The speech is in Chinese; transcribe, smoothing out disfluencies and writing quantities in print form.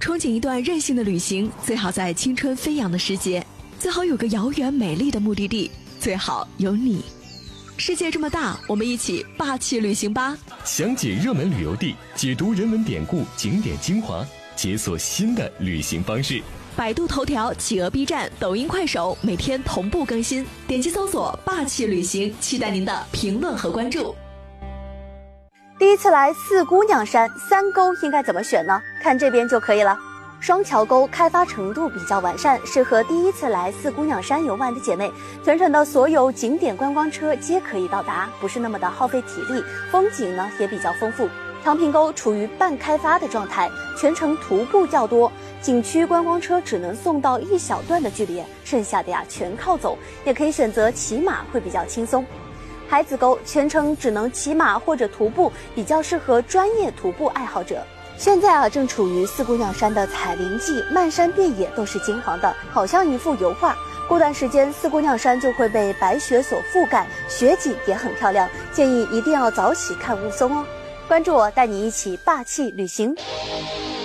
憧憬一段任性的旅行，最好在青春飞扬的时节，最好有个遥远美丽的目的地，最好有你。世界这么大，我们一起霸气旅行吧！ 详解热门旅游地，解读人文典故、景点精华，解锁新的旅行方式。 百度头条、企鹅 B 站、抖音、快手每天同步更新，点击搜索霸气旅行，期待您的评论和关注。 第一次来四姑娘山，3沟应该怎么选呢？看这边就可以了。双桥沟开发程度比较完善，适合第一次来四姑娘山游玩的姐妹。全程的所有景点观光车皆可以到达，不是那么的耗费体力，风景呢也比较丰富。长坪沟处于半开发的状态，全程徒步较多，景区观光车只能送到一小段的距离，剩下的全靠走，也可以选择骑马，会比较轻松。海子沟全程只能骑马或者徒步，比较适合专业徒步爱好者。现在正处于四姑娘山的采林季，漫山遍野都是金黄的，好像一幅油画。过段时间四姑娘山就会被白雪所覆盖，雪景也很漂亮，建议一定要早起看雾凇哦。关注我，带你一起霸气旅行。